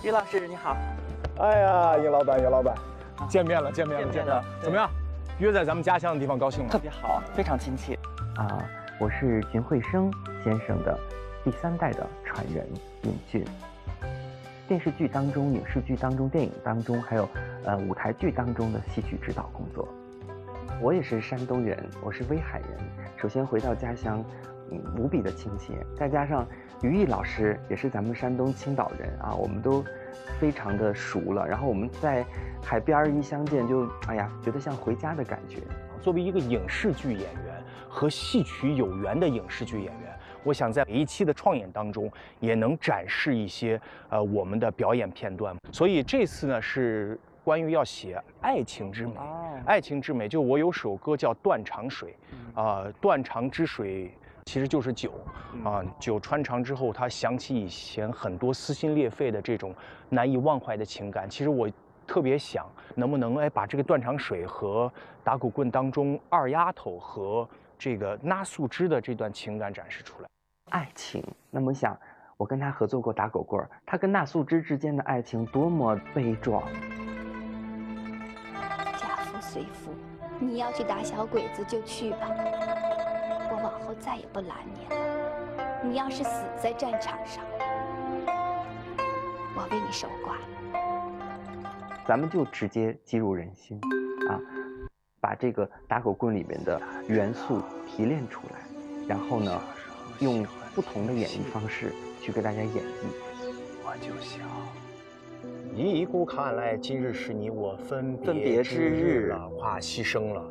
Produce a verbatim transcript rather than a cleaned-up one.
于老师你好。 哎呀，尹老板，尹老板，见面了，见面了， 见面了。 怎么样？约在咱们家乡的地方高兴吗？ 特别好，非常亲切。 啊，我是荀慧生先生的第三代的传人尹俊。电视剧当中、影视剧当中、电影当中，还有呃舞台剧当中的戏曲指导工作。我也是山东人，我是威海人。首先回到家乡，嗯，无比的亲切。再加上于毅老师也是咱们山东青岛人啊，我们都非常的熟了。然后我们在海边一相见就，哎呀，觉得像回家的感觉。 作为一个影视剧演员和戏曲有缘的影视剧演员，我想在每一期的创演当中也能展示一些呃我们的表演片段。所以这次呢是关于要写爱情之美。 哦， 爱情之美，就我有首歌叫《断肠水》，啊、呃，断肠之水其实就是酒啊、呃，酒穿肠之后，它想起以前很多撕心裂肺的这种难以忘怀的情感。其实我特别想，能不能哎把这个断肠水和打狗棍当中二丫头和这个那素芝的这段情感展示出来。 爱情，那么想，我跟他合作过打狗棍儿，他跟那素芝之间的爱情多么悲壮。 家父随父，你要去打小鬼子就去吧，我往后再也不拦你了。你要是死在战场上，我为你守寡。 咱们就直接击入人心，啊，把这个打狗棍里面的元素提炼出来，然后呢，用不同的演绎方式去给大家演绎。 我就想，一顾看来，今日是你我分分别之日了，哇，牺牲了。